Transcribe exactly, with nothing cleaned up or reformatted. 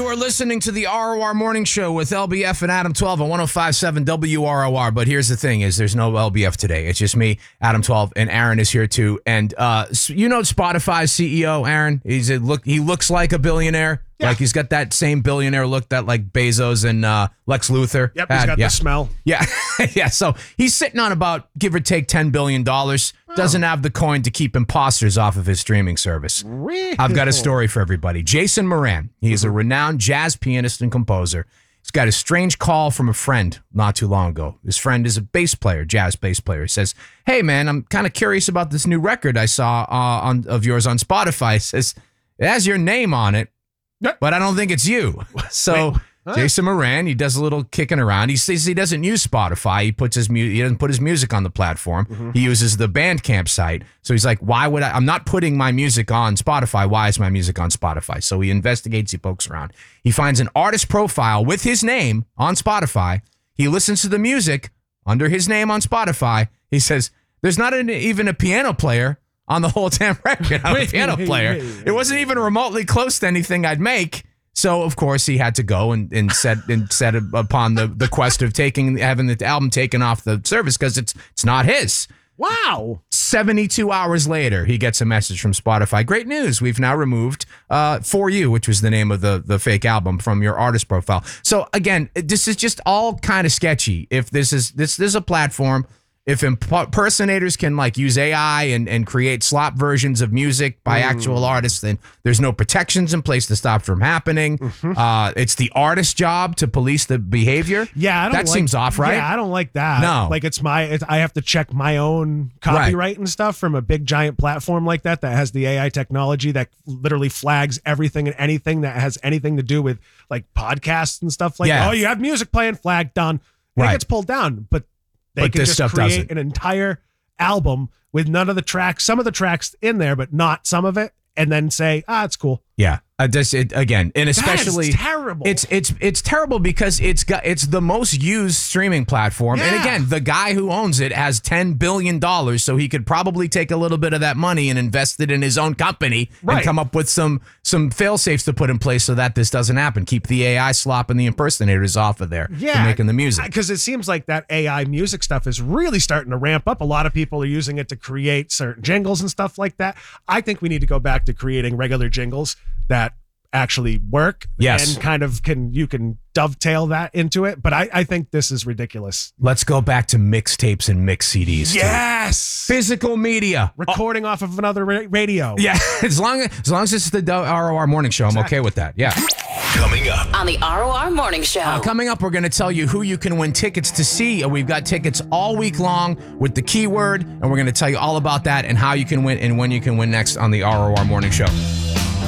You are listening to the R O R Morning Show with L B F and Adam twelve on one oh five point seven W R O R. But here's the thing is there's no L B F today. It's just me, Adam twelve, and Aaron is here too. And uh, you know Spotify's C E O, Aaron? He's a look. He looks like a billionaire. Yeah. Like he's got that same billionaire look that like Bezos and uh, Lex Luthor Yep, had. he's got yeah. the smell. Yeah, yeah. So he's sitting on about, give or take, ten billion dollars. Oh. Doesn't have the coin to keep imposters off of his streaming service. Really? I've got a story for everybody. Jason Moran, he is a renowned jazz pianist and composer. He's got a strange call from a friend not too long ago. His friend is a bass player, jazz bass player. He says, hey, man, I'm kind of curious about this new record I saw uh, on of yours on Spotify. He says, it has your name on it, but I don't think it's you. So Wait, huh? Jason Moran, he does a little kicking around. He says he doesn't use Spotify. He puts his mu- he doesn't put his music on the platform. Mm-hmm. He uses the Bandcamp site. So he's like, why would I? I'm not putting my music on Spotify. Why is my music on Spotify? So he investigates. He pokes around. He finds an artist profile with his name on Spotify. He listens to the music under his name on Spotify. He says, there's not an, even a piano player on the whole damn record. I'm a piano player. Wait, wait, wait, it wasn't even remotely close to anything I'd make. So of course he had to go and, and set and set upon the, the quest of taking having the album taken off the service because it's it's not his. Wow. seventy-two hours later, he gets a message from Spotify. Great news. We've now removed uh, For You, which was the name of the, the fake album, from your artist profile. So again, this is just all kind of sketchy. If this is this, this is a platform, if impersonators can like use A I and, and create slop versions of music by mm. actual artists, then there's no protections in place to stop from happening. Mm-hmm. Uh, it's the artist's job to police the behavior. Yeah, I don't that like, seems off, right? Yeah, I don't like that. No, like it's my, it's, I have to check my own copyright right. and stuff from a big giant platform like that that has the A I technology that literally flags everything and anything that has anything to do with like podcasts and stuff like. Yeah. Oh, you have music playing, flag done. And right. It gets pulled down, but. They but can this just stuff create doesn't. an entire album with none of the tracks, some of the tracks in there, but not some of it, and then say, ah, it's cool. Yeah. Uh, this it, again, and especially that is terrible. It's it's it's terrible because it's got it's the most used streaming platform, yeah. and again, the guy who owns it has ten billion dollars, so he could probably take a little bit of that money and invest it in his own company right. and come up with some some fail safes to put in place so that this doesn't happen. Keep the A I slop and the impersonators off of there. Yeah, for making the music, because it seems like that A I music stuff is really starting to ramp up. A lot of people are using it to create certain jingles and stuff like that. I think we need to go back to creating regular jingles that actually work yes. and kind of can you can dovetail that into it, but I, I think this is ridiculous. Let's go back to mixtapes and mix C Ds. Yes, too. Physical media, recording oh. off of another ra- radio. Yeah, as long as as long as it's the R O R Morning Show, I'm exactly. okay with that. Yeah. Coming up on the R O R Morning Show. Uh, coming up, we're going to tell you who you can win tickets to see. We've got tickets all week long with the keyword, and we're going to tell you all about that and how you can win and when you can win next on the R O R Morning Show.